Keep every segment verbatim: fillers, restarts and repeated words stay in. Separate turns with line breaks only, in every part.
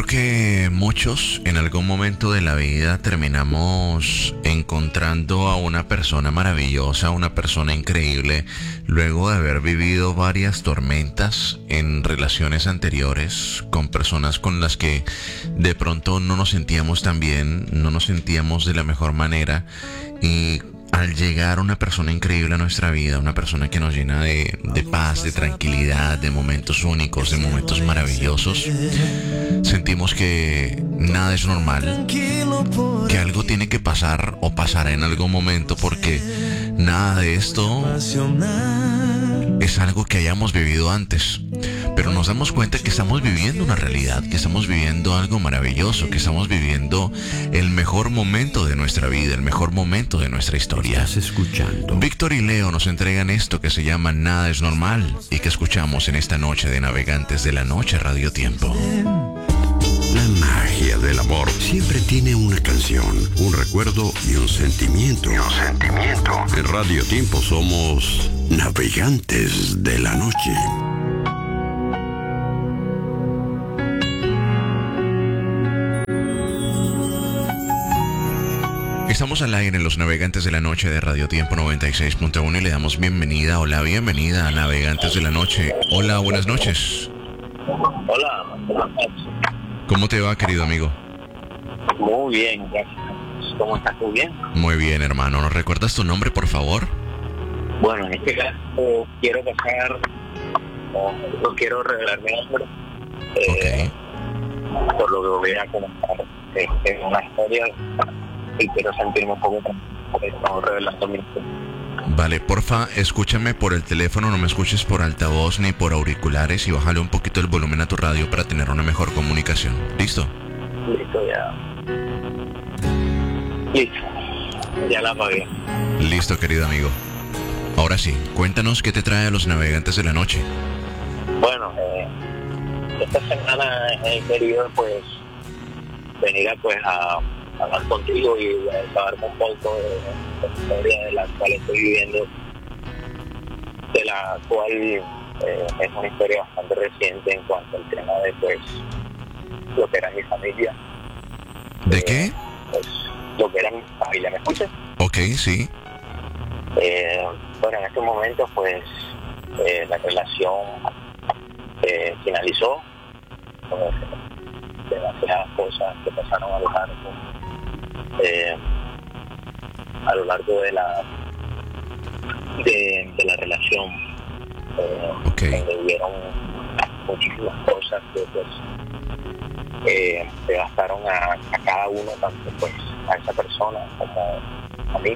que muchos en algún momento de la vida terminamos encontrando a una persona maravillosa, una persona increíble, luego de haber vivido varias tormentas en relaciones anteriores, con personas con las que de pronto no nos sentíamos tan bien, no nos sentíamos de la mejor manera, y al llegar una persona increíble a nuestra vida, una persona que nos llena de, de paz, de tranquilidad, de momentos únicos, de momentos maravillosos, sentimos que nada es normal, que algo tiene que pasar o pasará en algún momento, porque nada de esto es algo que hayamos vivido antes. Pero nos damos cuenta que estamos viviendo una realidad, que estamos viviendo algo maravilloso, que estamos viviendo el mejor momento de nuestra vida, el mejor momento de nuestra historia.
Estás escuchando.
Víctor y Leo nos entregan esto que se llama Nada es Normal y que escuchamos en esta noche de Navegantes de la Noche Radio Tiempo.
La magia del amor siempre tiene una canción, un recuerdo y un sentimiento. Y un sentimiento. En Radio Tiempo somos Navegantes de la Noche.
Estamos al aire en los Navegantes de la Noche de Radio Tiempo noventa y seis punto uno y le damos bienvenida, hola, bienvenida a Navegantes de la Noche. Hola, buenas noches.
Hola, buenas noches.
¿Cómo te va, querido amigo?
Muy bien, gracias. ¿Cómo estás tú? ¿Bien?
Muy bien, hermano. ¿Nos recuerdas tu nombre, por favor?
Bueno, en este caso quiero pasar, no, no quiero revelar mi nombre, eh,
Ok.
por lo que voy a comentar. Eh, es una historia y quiero sentirme un poco tranquilo, no revelando mi nombre.
Vale, porfa, escúchame por el teléfono, no me escuches por altavoz ni por auriculares y bájale un poquito el volumen a tu radio para tener una mejor comunicación. ¿Listo?
Listo, ya. Listo. Ya la apagué.
Listo, querido amigo. Ahora sí, cuéntanos qué te trae a los Navegantes de la Noche.
Bueno, eh, esta semana he querido pues venir a, pues, a hablar contigo y a saberme un poco de la historia de la cual estoy viviendo, de la cual eh, es una historia bastante reciente en cuanto al tema de pues lo que era mi familia.
¿De
Eh,
qué?
Pues lo que era mi familia, ¿me escuchas?
Ok, sí.
Eh, bueno, en este momento pues eh, la relación eh, finalizó, pues, demasiadas cosas que pasaron a lo largo eh, a lo largo de la de, de la relación, eh,
Ok.
donde hubieron muchísimas cosas que pues eh, se gastaron a, a cada uno, tanto pues a esa persona como a mí.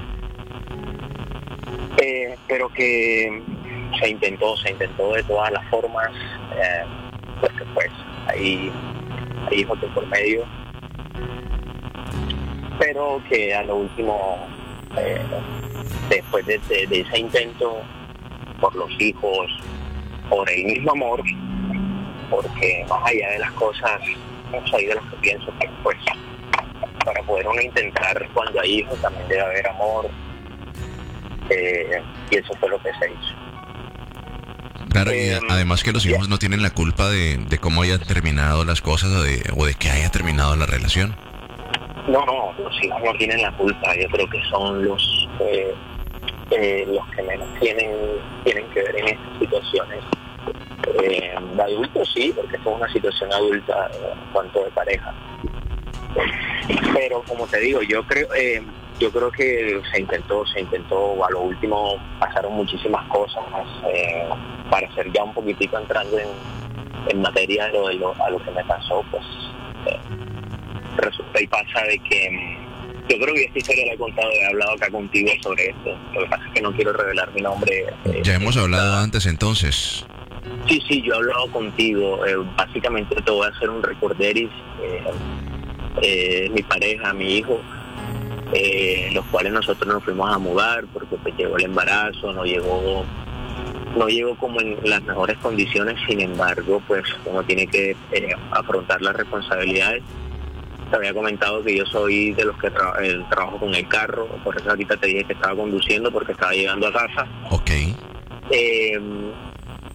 Eh, pero que se intentó, se intentó de todas las formas, eh, porque pues hay, hay hijos de por medio, pero que a lo último, eh, después de, de, de ese intento, por los hijos, por el mismo amor, porque más allá de las cosas, no soy de los que pienso que pues para poder uno intentar cuando hay hijos también debe haber amor. Eh, y eso fue lo que se hizo.
Claro, y
Eh,
además que los hijos
ya.
no tienen la culpa de, de cómo hayan terminado las cosas o de, o de que haya terminado la relación.
No, no, los hijos no tienen la culpa. Yo creo que son los eh, eh, los que menos tienen tienen que ver en estas situaciones. Eh, de adultos sí, porque esto es una situación adulta eh, en cuanto de pareja. Pero como te digo, yo creo eh, yo creo que se intentó, se intentó, a lo último pasaron muchísimas cosas eh, para ser ya un poquitico entrando en, en materia de lo, de lo, a lo que me pasó, pues eh, resulta y pasa de que mm, yo creo que esta historia la he contado, he hablado acá contigo sobre esto. Lo que pasa es que no quiero revelar mi nombre. eh,
Ya hemos hablado
está-
antes entonces.
Sí, sí, yo he hablado contigo. Eh, básicamente te voy a hacer un recorderis. Eh, eh, mi pareja, mi hijo, eh, los cuales nosotros nos fuimos a mudar porque pues llegó el embarazo, no llegó, no llegó como en las mejores condiciones. Sin embargo, pues uno tiene que eh, afrontar las responsabilidades. Te había comentado que yo soy de los que tra- eh, trabajo con el carro, por eso ahorita te dije que estaba conduciendo porque estaba llegando a casa.
Ok.
Eh,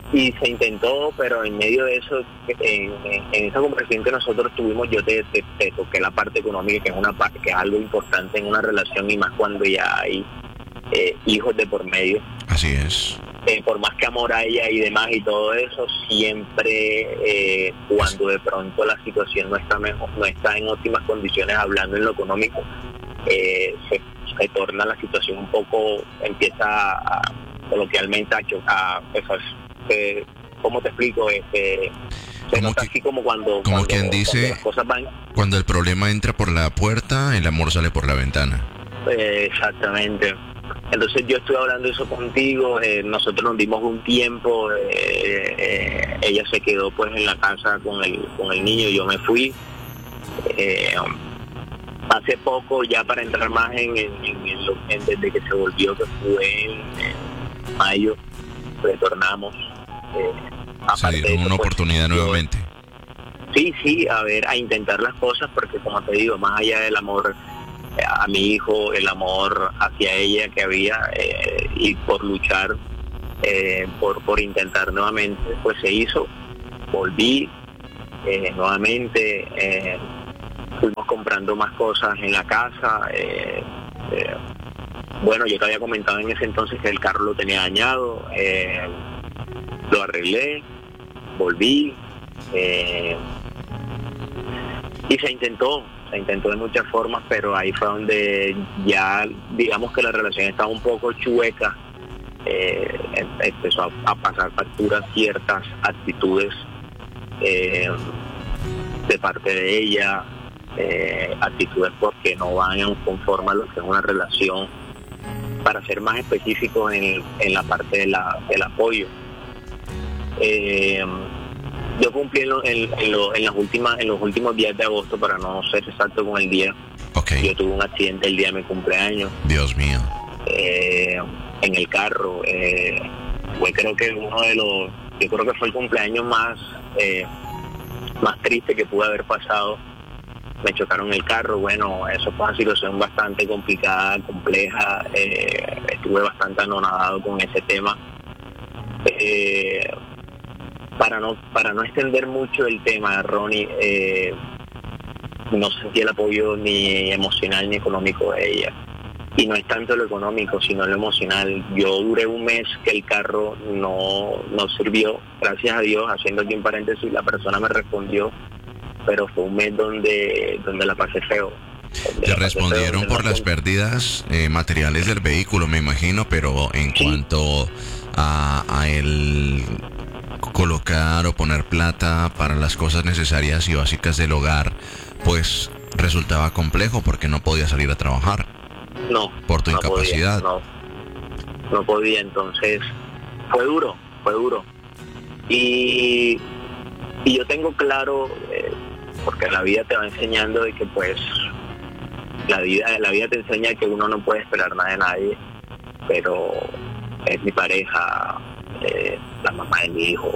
y se intentó, pero en medio de eso, en, en esa conversación que nosotros tuvimos, yo te, te, te toqué la parte económica, que es una parte que es algo importante en una relación, y más cuando ya hay eh, hijos de por medio.
Así es.
Eh, por más que amor haya y demás y todo eso, siempre eh, cuando de pronto la situación no está mejor, no está en óptimas condiciones, hablando en lo económico, eh, se, se torna la situación un poco, empieza a, a coloquialmente a chocar, esas, eh, ¿cómo te explico? Este, se nota
que,
así como cuando,
como
cuando,
quien dice,
cuando las cosas van.
Cuando el problema entra por la puerta, el amor sale por la ventana.
Eh, exactamente. Entonces yo estuve hablando eso contigo, eh, nosotros nos dimos un tiempo, eh, eh, ella se quedó pues en la casa con el con el niño, yo me fui. Eh, hace poco, ya para entrar más en, en, en, en desde que se volvió, que fue en, en mayo, retornamos. Eh,
Se dieron una pues, oportunidad yo, nuevamente.
Sí, sí, a ver, a intentar las cosas, porque como te digo, más allá del amor a mi hijo, el amor hacia ella que había, eh, y por luchar, eh, por, por intentar nuevamente, pues se hizo. Volví eh, nuevamente, eh, fuimos comprando más cosas en la casa. Eh, eh, bueno, yo te había comentado en ese entonces que el carro lo tenía dañado, eh, lo arreglé, volví, eh, y se intentó. Se intentó de muchas formas, pero ahí fue donde ya, digamos que la relación estaba un poco chueca. Eh, empezó a, a pasar facturas ciertas actitudes eh, de parte de ella, eh, actitudes porque no van conforme a lo que es una relación. Para ser más específicos en, en la parte de la, del apoyo. Eh, Yo cumplí en, lo, en, en, lo, en las últimas en los últimos días de agosto, para no ser exacto con el día.
Okay.
Yo tuve un accidente el día de mi cumpleaños.
Dios mío.
Eh, en el carro. Eh, fue creo que uno de los, yo creo que fue el cumpleaños más eh, más triste que pude haber pasado. Me chocaron el carro. Bueno, eso fue una situación bastante complicada, compleja. Eh, estuve bastante anonadado con ese tema. Eh, Para no para no extender mucho el tema, Ronnie, eh, no sentí el apoyo ni emocional ni económico de ella. Y no es tanto lo económico, sino lo emocional. Yo duré un mes que el carro no, no sirvió, gracias a Dios, haciendo aquí un paréntesis, la persona me respondió, pero fue un mes donde, donde la pasé feo.
Te respondieron por las pérdidas eh, materiales del vehículo, me imagino, pero en sí. cuanto a, a el... colocar o poner plata para las cosas necesarias y básicas del hogar, pues resultaba complejo porque no podía salir a trabajar.
No.
Por tu
no
incapacidad.
Podía, no, no podía, entonces fue duro, fue duro. Y, y yo tengo claro, eh, porque la vida te va enseñando de que pues la vida, la vida te enseña que uno no puede esperar nada de nadie, pero es mi pareja, Eh, la mamá de mi hijo.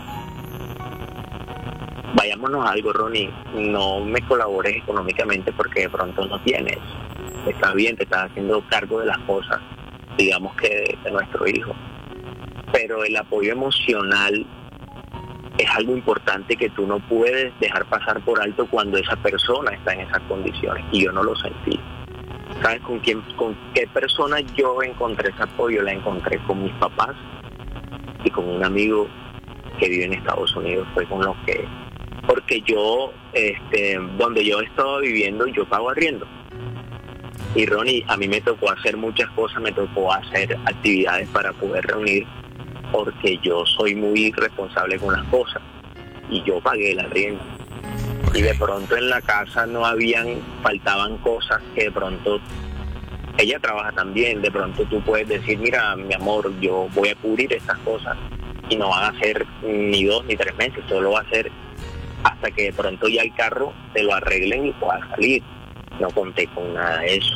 Vayámonos a algo, Ronnie, no me colabores económicamente porque de pronto no tienes. Está bien, te estás haciendo cargo de las cosas, digamos que de, de nuestro hijo, pero el apoyo emocional es algo importante que tú no puedes dejar pasar por alto cuando esa persona está en esas condiciones, y yo no lo sentí. ¿Sabes con quién, con qué persona yo encontré ese apoyo? La encontré con mis papás y con un amigo que vive en Estados Unidos. Fue con los que, porque yo, este, donde yo estaba viviendo, yo pago arriendo. Y Ronnie, a mí me tocó hacer muchas cosas, me tocó hacer actividades para poder reunir, porque yo soy muy responsable con las cosas, y yo pagué el arriendo. Okay. Y de pronto en la casa no habían, faltaban cosas que de pronto, ella trabaja también, de pronto tú puedes decir, mira, mi amor, yo voy a cubrir estas cosas, y no van a ser ni dos ni tres meses, solo va a ser hasta que de pronto ya el carro te lo arreglen y puedas salir. No conté con nada de eso.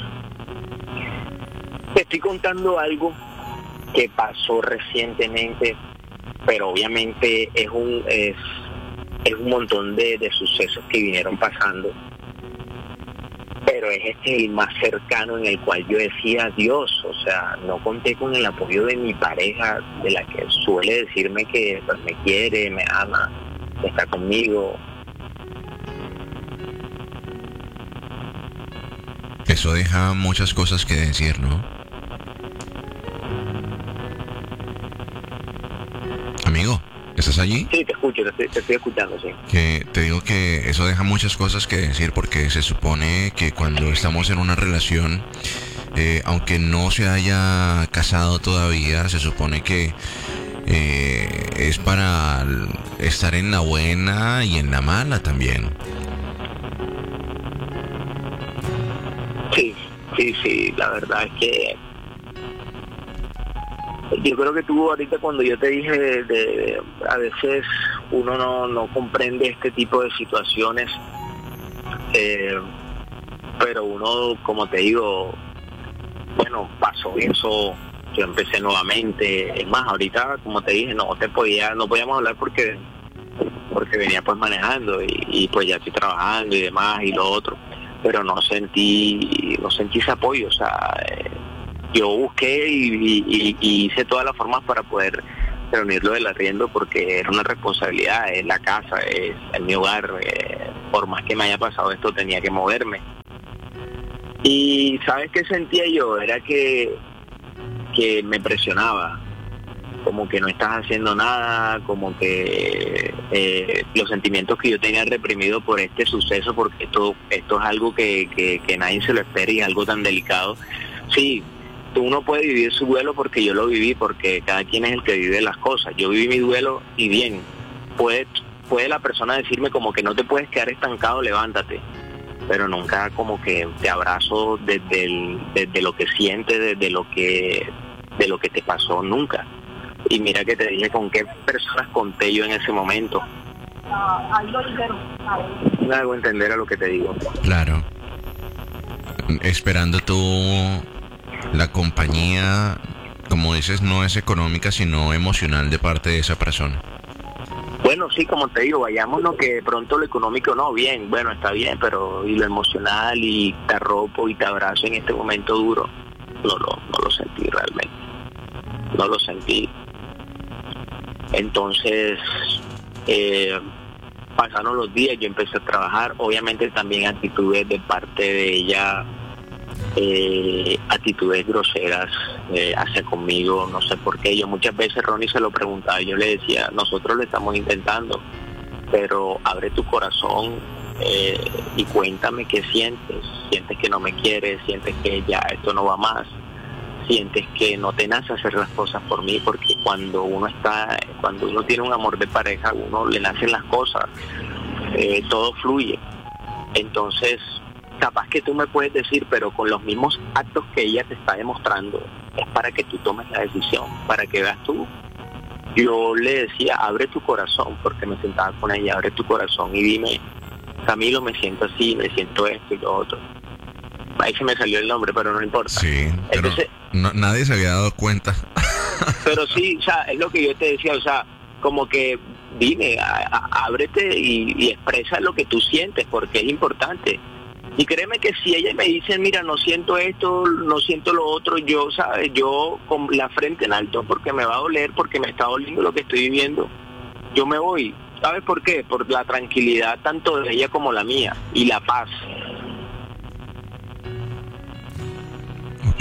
Te estoy contando algo que pasó recientemente, pero obviamente es un es, es un montón de, de sucesos que vinieron pasando. pero es este el más cercano en el cual yo decía, Dios, o sea, no conté con el apoyo de mi pareja, de la que suele decirme que pues, me quiere, me ama, está conmigo.
Eso deja muchas cosas que decir, ¿no? Amigo, ¿estás allí?
Sí, te escucho, te estoy, te estoy escuchando, sí.
Que te digo que eso deja muchas cosas que decir porque se supone que cuando estamos en una relación, eh, aunque no se haya casado todavía, se supone que eh, es para estar en la buena y en la mala también.
Sí, sí, sí, la verdad es que yo creo que tú ahorita cuando yo te dije de, de- a veces uno no, no comprende este tipo de situaciones, eh, pero uno, como te digo, bueno, pasó eso, yo empecé nuevamente, es más, ahorita, como te dije, no te podía, no podíamos hablar porque porque venía pues manejando y, y pues ya estoy trabajando y demás y lo otro, pero no sentí, no sentí ese apoyo, o sea, eh, yo busqué y, y- y hice todas las formas para poder reunirlo del arriendo porque era una responsabilidad, es la casa, es, es mi hogar, eh, por más que me haya pasado esto tenía que moverme. Y ¿sabes qué sentía yo? Era que, que me presionaba, como que no estás haciendo nada, como que eh, los sentimientos que yo tenía reprimido por este suceso, porque esto, esto es algo que, que, que nadie se lo espera y es algo tan delicado. Sí, uno puede vivir su duelo porque yo lo viví, porque cada quien es el que vive las cosas. Yo viví mi duelo y bien, puede, puede la persona decirme como que no te puedes quedar estancado, levántate, pero nunca como que te abrazo desde, el, desde lo que sientes, desde lo que, de lo que te pasó, nunca. Y mira que te dije con qué personas conté yo en ese momento. No hago entender a lo que te digo.
Claro. Esperando tú la compañía, como dices, no es económica, sino emocional de parte de esa persona.
Bueno, sí, como te digo, vayámonos que de pronto lo económico no, bien, bueno, está bien, pero y lo emocional y te arropo y te abrazo en este momento duro, no lo, no lo sentí realmente, no lo sentí. Entonces, eh, pasaron los días, yo empecé a trabajar, obviamente también actitudes de parte de ella, eh, actitudes groseras eh, hacia conmigo, no sé por qué. Yo muchas veces, Ronnie, se lo preguntaba, yo le decía, nosotros lo estamos intentando, pero abre tu corazón eh, y cuéntame qué sientes. Sientes que no me quieres, sientes que ya esto no va más, sientes que no te nace hacer las cosas por mí, porque cuando uno está, cuando uno tiene un amor de pareja, a uno le nacen las cosas, eh, todo fluye. Entonces, capaz que tú me puedes decir, pero con los mismos actos que ella te está demostrando, es para que tú tomes la decisión, para que veas tú. Yo le decía, abre tu corazón, porque me sentaba con ella, abre tu corazón y dime, Camilo, me siento así, me siento esto y lo otro. Ahí se me salió el nombre, pero no importa.
Sí, pero
Entonces,
no- nadie se había dado cuenta.
pero sí, o sea, es lo que yo te decía, o sea, como que dime, a- a- ábrete y, y expresa lo que tú sientes, porque es importante. Y créeme que si ella me dice, mira, no siento esto, no siento lo otro, yo, ¿sabes? Yo con la frente en alto, porque me va a doler, porque me está doliendo lo que estoy viviendo, yo me voy. ¿Sabes por qué? Por la tranquilidad tanto de ella como la mía, y la paz.
Ok.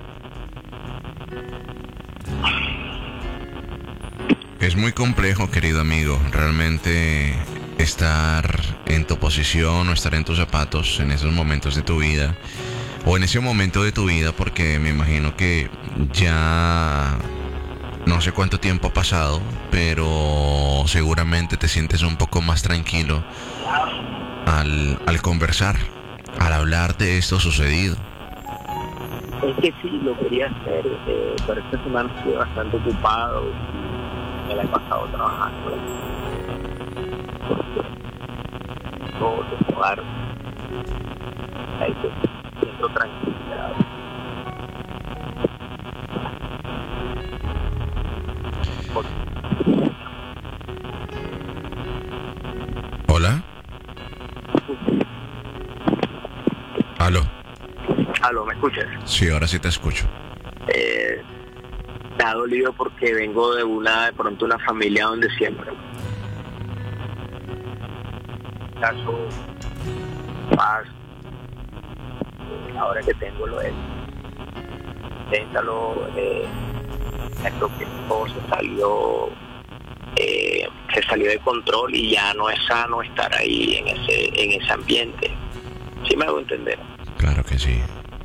Es muy complejo, querido amigo, realmente estar en tu posición o estar en tus zapatos en esos momentos de tu vida o en ese momento de tu vida, porque me imagino que ya no sé cuánto tiempo ha pasado, pero seguramente te sientes un poco más tranquilo al, al conversar, al hablar de esto sucedido.
Es que sí, lo quería hacer, eh, pero esta semana estuve bastante ocupado y me la he pasado trabajando. Todo de hogar, ahí te siento tranquilidad.
¿Hola? Aló.
Aló, ¿me escuchas?
Sí, ahora sí te escucho.
Eh, me ha dolido porque vengo de una, de pronto una familia donde siempre caso paz. Ahora que tengo lo es inténtalo, eh, creo que todo se salió eh, se salió de control y ya no es sano estar ahí en ese en ese ambiente. ¿Sí me hago entender?
Claro que sí.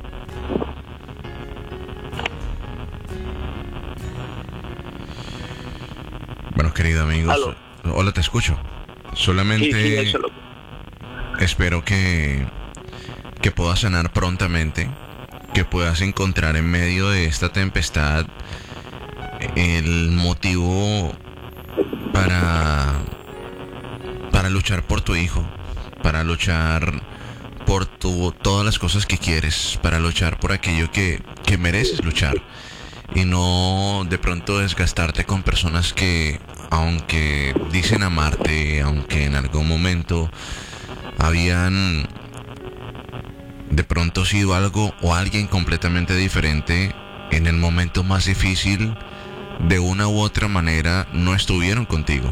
Bueno, querido amigo,
¿Aló?
hola, te escucho. Solamente
Sí, sí, eso lo...
espero que que puedas sanar prontamente, que puedas encontrar en medio de esta tempestad el motivo para para luchar por tu hijo, para luchar por tu, todas las cosas que quieres, para luchar por aquello que, que mereces luchar, y no de pronto desgastarte con personas que, aunque dicen amarte, aunque en algún momento habían de pronto sido algo o alguien completamente diferente, en el momento más difícil, de una u otra manera, no estuvieron contigo.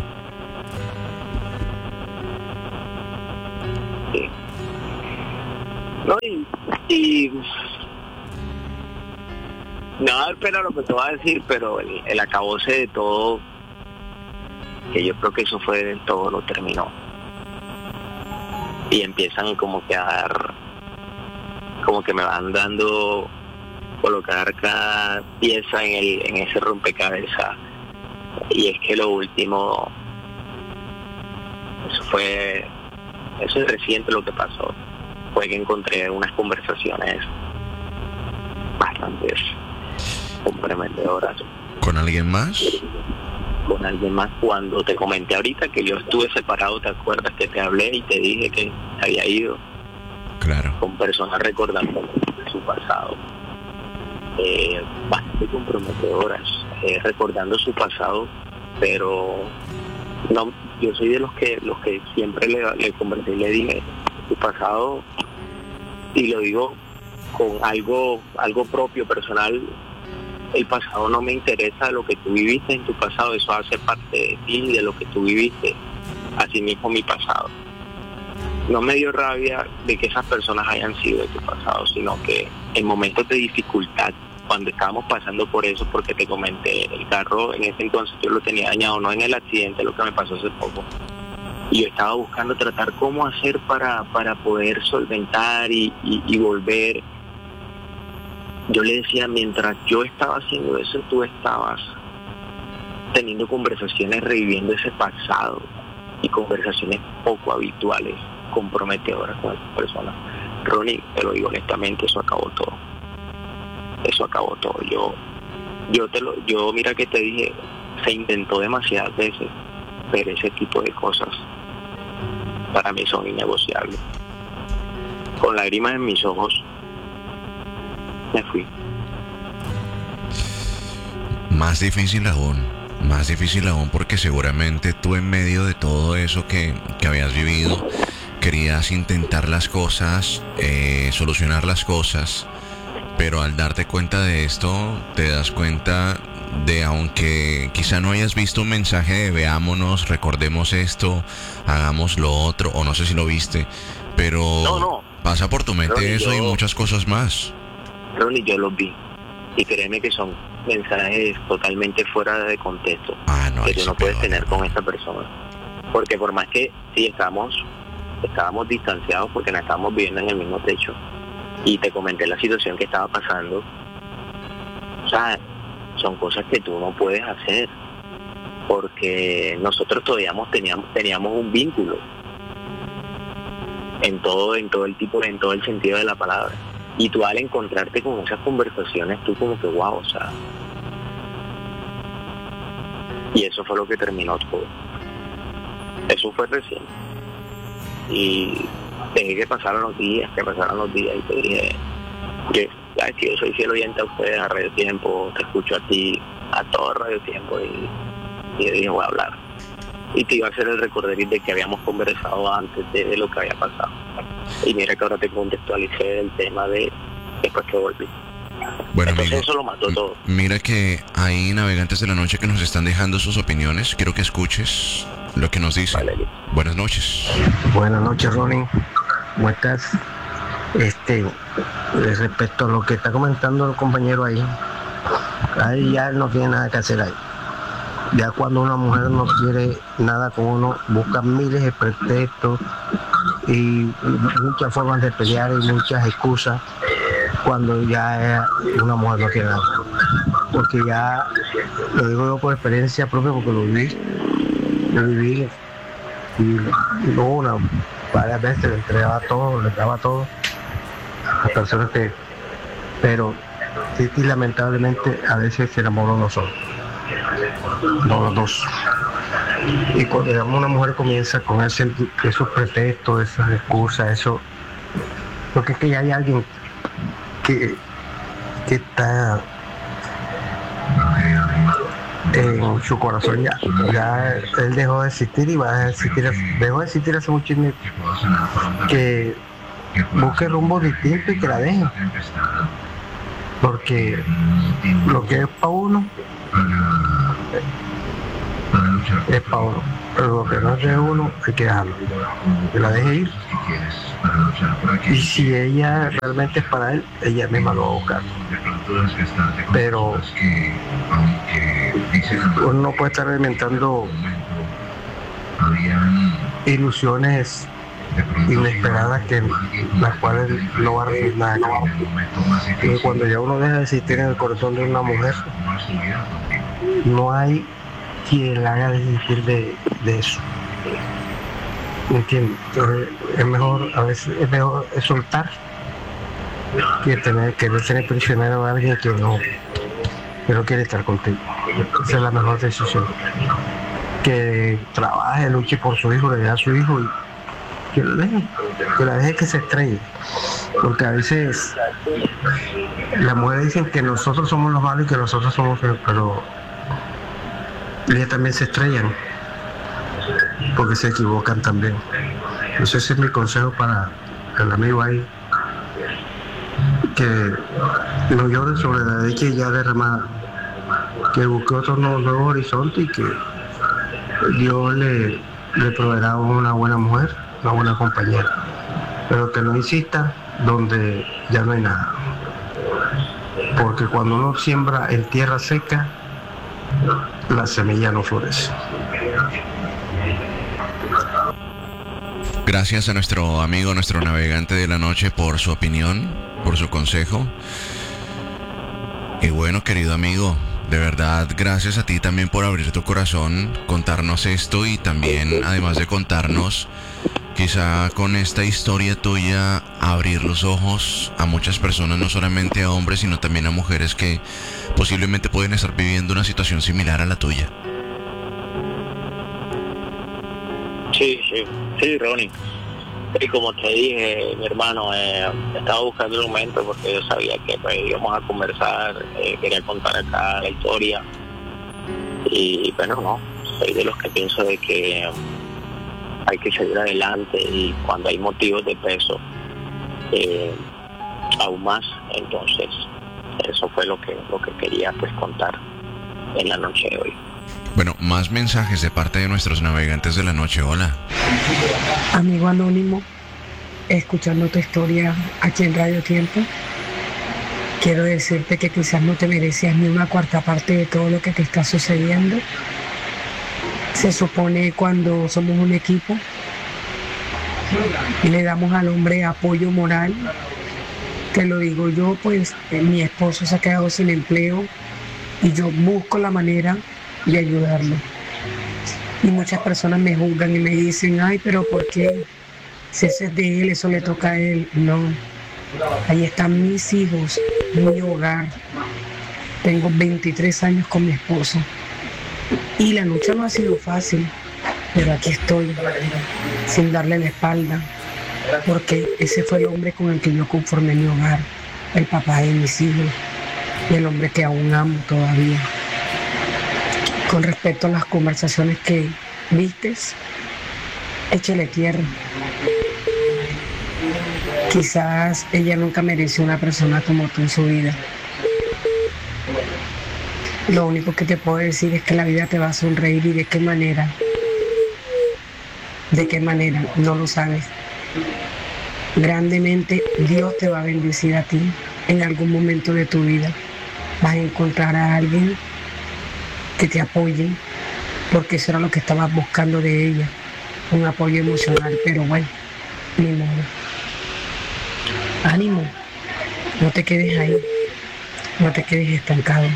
Sí. No, y, y no va a dar pena lo que te voy a decir, pero el, el acabose de todo, que yo creo que eso fue del todo, lo terminó. Y empiezan como que a dar, como que me van dando, colocar cada pieza en el en ese rompecabezas. Y es que lo último, eso fue, eso es reciente lo que pasó, fue que encontré unas conversaciones bastante comprometedoras
¿Con alguien más?
con alguien más. Cuando te comenté ahorita que yo estuve separado, ¿te acuerdas que te hablé y te dije que había ido?
Claro.
Con personas recordando su pasado, eh, bastante comprometedoras, eh, recordando su pasado, pero no, yo soy de los que los que siempre le, le conversé y le dije, tu pasado, y lo digo con algo algo propio, personal, el pasado no me interesa, lo que tú viviste en tu pasado, eso hace parte de ti, de lo que tú viviste, asimismo mi pasado. No me dio rabia de que esas personas hayan sido de tu pasado, sino que en momentos de dificultad, cuando estábamos pasando por eso, porque te comenté, el carro en ese entonces yo lo tenía dañado, no en el accidente, lo que me pasó hace poco, y yo estaba buscando tratar cómo hacer para, para poder solventar y, y, y volver. Yo le decía, mientras yo estaba haciendo eso, tú estabas teniendo conversaciones, reviviendo ese pasado, y conversaciones poco habituales, comprometedoras con esa persona. Ronnie, te lo digo honestamente, eso acabó todo. Eso acabó todo. Yo, yo te lo, yo mira que te dije, se intentó demasiadas veces, pero ese tipo de cosas para mí son innegociables. Con lágrimas en mis ojos, me fui.
Más difícil aún, más difícil aún porque seguramente tú en medio de todo eso que, que habías vivido, querías intentar las cosas, eh, solucionar las cosas, pero al darte cuenta de esto, te das cuenta de, aunque quizá no hayas visto un mensaje de veámonos, recordemos esto, hagamos lo otro, o no sé si lo viste, pero
no, no.
pasa por tu mente
Ronnie,
eso
yo,
y muchas cosas más.
Ronnie, yo los vi, y créeme que son mensajes totalmente fuera de contexto,
ah, no,
que tú no puedes
peor,
tener
hermano.
con esta persona, porque por más que sí estábamos estábamos distanciados porque no estábamos viviendo en el mismo techo, y te comenté la situación que estaba pasando, o sea, son cosas que tú no puedes hacer, porque nosotros todavía teníamos teníamos un vínculo en todo en todo el tipo en todo el sentido de la palabra. Y tú al encontrarte con esas conversaciones, tú como que wow, o sea, y eso fue lo que terminó todo. Eso fue recién. Y dejé que pasaran los días, que pasaran los días, y te dije, que sabes que yo soy fiel oyente a ustedes, a Radio Tiempo, te escucho a ti, a todo Radio Tiempo, y, y yo dije, voy a hablar. y te iba a hacer el recorderis de que habíamos conversado antes de, de lo que había pasado. Y mira que ahora te contextualicé el tema de después que volví.
Bueno,
entonces
amigo,
eso lo mató todo.
Mira que hay navegantes de la noche que nos están dejando sus opiniones. Quiero que escuches lo que nos dicen.
Vale.
Buenas noches.
Buenas noches, Ronnie. ¿Cómo estás? Este, respecto a lo que está comentando el compañero ahí, ahí ya no tiene nada que hacer ahí. Ya cuando una mujer no quiere nada con uno, busca miles de pretextos y muchas formas de pelear y muchas excusas cuando ya una mujer no quiere nada. Porque ya, lo digo yo por experiencia propia, porque lo viví, lo viví y luego una, varias veces le entregaba todo, le daba todo a personas que, pero sí, sí, lamentablemente a veces se enamoró no solo, no los dos. Y cuando digamos, una mujer comienza con ese, esos pretextos, esas excusas, eso, porque es que ya hay alguien que, que está en su corazón, ya, ya él dejó de existir y va a existir, dejó de existir hace mucho tiempo, que busque rumbo distinto y que la dejen, porque lo que es para uno es para uno, pero lo que no es de uno hay que dejarlo, que la deje ir, y si ella realmente es para él, ella misma lo va a buscar. Pero uno no puede estar alimentando ilusiones inesperadas que las cuales no va a recibir nada. Y cuando ya uno deja de existir en el corazón de una mujer, no hay quien la haga desistir de, de eso. ¿Me entiendes? Entonces, es mejor, a veces es mejor soltar que tener, querer tener prisionero a alguien que no, que no quiere estar contigo. Esa es la mejor decisión. Que trabaje, luche por su hijo, le dé a su hijo y que lo deje, que la deje que se estrelle. Porque a veces las mujeres dicen que nosotros somos los malos y que nosotros somos feos, pero ellas también se estrellan porque se equivocan también. Entonces ese es mi consejo para el amigo ahí, que no llore sobre la leche ya derramada, que busque otro nuevo horizonte y que Dios le, le proveerá una buena mujer, una buena compañera, pero que no insista donde ya no hay nada, porque cuando uno siembra en tierra seca, la semilla no florece.
Gracias a nuestro amigo, nuestro navegante de la noche, por su opinión, por su consejo. Y bueno, querido amigo, de verdad, gracias a ti también por abrir tu corazón, contarnos esto y también, además de contarnos, quizá con esta historia tuya, abrir los ojos a muchas personas, no solamente a hombres, sino también a mujeres que posiblemente pueden estar viviendo una situación similar a la tuya.
Sí, sí, sí, Ronnie. Y como te dije, mi hermano, eh, estaba buscando el momento porque yo sabía que pues, íbamos a conversar, eh, quería contar acá la historia. Y bueno, no, soy de los que pienso de que hay que seguir adelante y cuando hay motivos de peso, eh, aún más. Entonces, eso fue lo que, lo que quería pues contar en la noche de hoy.
Bueno, más mensajes de parte de nuestros navegantes de la noche. Hola.
Amigo anónimo, escuchando tu historia aquí en Radio Tiempo, quiero decirte que quizás no te merecías ni una cuarta parte de todo lo que te está sucediendo. Se supone cuando somos un equipo y le damos al hombre apoyo moral. Te lo digo yo, pues mi esposo se ha quedado sin empleo y yo busco la manera de ayudarlo. Y muchas personas me juzgan y me dicen, ay, pero ¿por qué? Si eso es de él, eso le toca a él. No, ahí están mis hijos, mi hogar. Tengo veintitrés años con mi esposo y la lucha no ha sido fácil, pero aquí estoy, sin darle la espalda, porque ese fue el hombre con el que yo conformé mi hogar, el papá de mis hijos y el hombre que aún amo todavía. Con respecto a las conversaciones que vistes, échale tierra. Quizás ella nunca mereció una persona como tú en su vida. Lo único que te puedo decir es que la vida te va a sonreír, y de qué manera. ¿De qué manera? No lo sabes. Grandemente Dios te va a bendecir a ti en algún momento de tu vida. Vas a encontrar a alguien que te apoye, porque eso era lo que estabas buscando de ella, un apoyo emocional. Pero bueno, ni modo. Ánimo, no te quedes ahí, no te quedes estancado.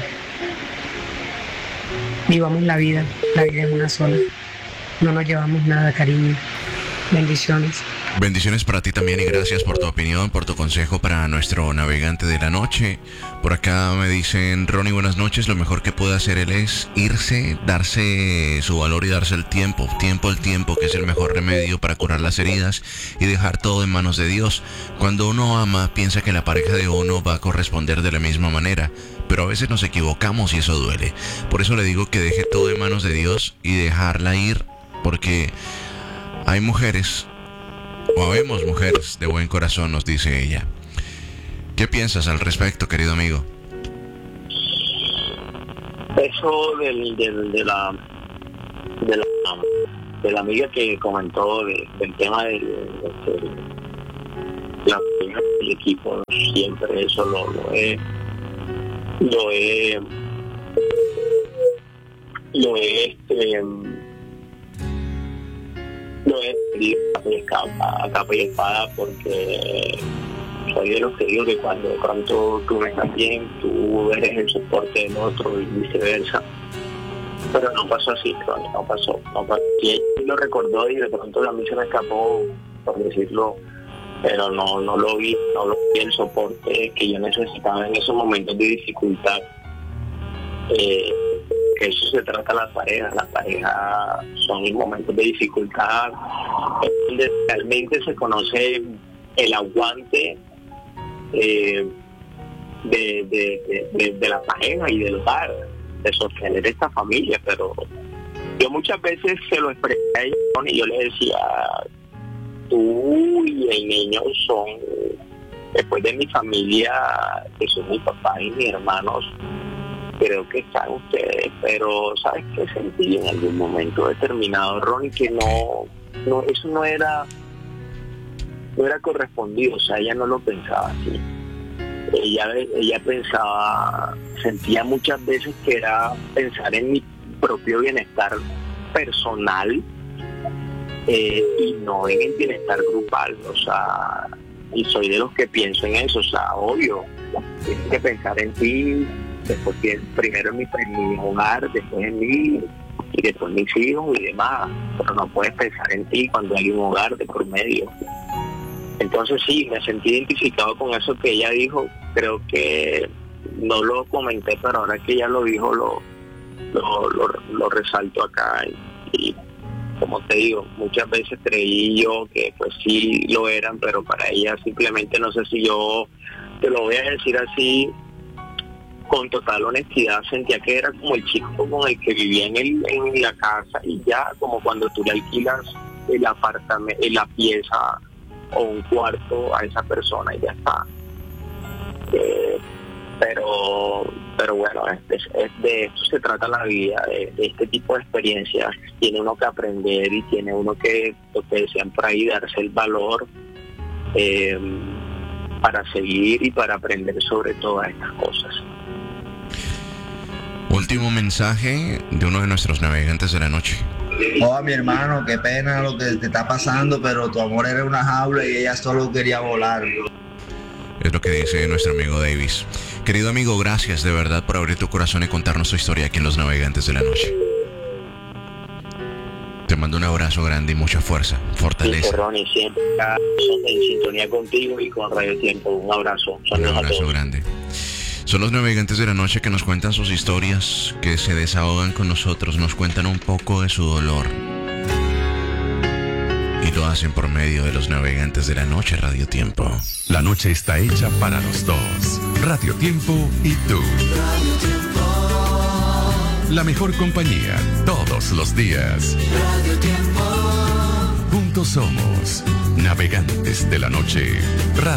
Vivamos la vida, la vida es una sola. No nos llevamos nada, cariño. Bendiciones.
Bendiciones para ti también, y gracias por tu opinión, por tu consejo para nuestro navegante de la noche. Por acá me dicen: Ronnie, buenas noches. Lo mejor que puede hacer él es irse, darse su valor y darse el tiempo. Tiempo el tiempo, que es el mejor remedio para curar las heridas y dejar todo en manos de Dios. Cuando uno ama, piensa que la pareja de uno va a corresponder de la misma manera, pero a veces nos equivocamos y eso duele. Por eso le digo que deje todo en manos de Dios y dejarla ir, porque hay mujeres, o habemos mujeres de buen corazón, nos dice ella. ¿Qué piensas al respecto, querido amigo?
Eso del, del, de, la, de la de la amiga que comentó de, del tema del, del, la, del equipo, siempre eso lo, lo he lo he lo he este lo he pedido a capa y espada, porque soy de los que digo que cuando de pronto tú no estás bien, tú eres el soporte del otro y viceversa. Pero no pasó así, no pasó, no pasó. Y ella lo recordó y de pronto a mí se me escapó, por decirlo, pero no no lo vi, no lo vi el soporte que yo necesitaba en esos momentos de dificultad. Eh, eso se trata de las parejas, las parejas son momentos de dificultad, donde realmente se conoce el aguante eh, de, de, de, de la pareja y del hogar, de sostener esta familia. Pero yo muchas veces se lo expresé a ella y yo le decía: tú y el niño son, después de mi familia, que son mi papá y mis hermanos, creo que están ustedes. Pero ¿sabes qué sentí en algún momento determinado, Ronnie? Que no, no eso no era no era correspondido. O sea, ella no lo pensaba así. Ella, ella pensaba, sentía muchas veces que era pensar en mi propio bienestar personal, eh, y no en el bienestar grupal. O sea, y soy de los que pienso en eso. O sea, obvio, tienes que pensar en ti, después primero en mi, en mi hogar, después en mí y después en mis hijos y demás, pero no puedes pensar en ti cuando hay un hogar de por medio. Entonces sí, me sentí identificado con eso que ella dijo. Creo que no lo comenté, pero ahora que ella lo dijo, lo lo, lo, lo resalto acá. Y, y como te digo, muchas veces creí yo que pues sí lo eran, pero para ella simplemente, no sé si yo te lo voy a decir así con total honestidad, sentía que era como el chico con el que vivía en, el, en la casa, y ya como cuando tú le alquilas el apartamento, la pieza o un cuarto a esa persona y ya está. Eh, pero pero bueno, es, es de esto se trata la vida, de, de este tipo de experiencias. Tiene uno que aprender y tiene uno que, lo que decían por ahí, darse el valor eh, para seguir y para aprender sobre todas estas cosas.
Último mensaje de uno de nuestros navegantes de la noche.
Oh, mi hermano, qué pena lo que te está pasando, pero tu amor era una jaula y ella solo quería volar.
Es lo que dice nuestro amigo Davis. Querido amigo, gracias de verdad por abrir tu corazón y contarnos tu historia aquí en Los Navegantes de la Noche. Te mando un abrazo grande y mucha fuerza, fortaleza.
Sí, Ronnie, siempre en sintonía contigo y con Radio Tiempo. Un abrazo.
Un abrazo grande. Son los navegantes de la noche que nos cuentan sus historias, que se desahogan con nosotros, nos cuentan un poco de su dolor. Y lo hacen por medio de los navegantes de la noche, Radio Tiempo.
La noche está hecha para los dos. Radio Tiempo y tú.
Radio Tiempo. la mejor compañía todos los días. Radio Tiempo. Juntos somos navegantes de la noche. Radio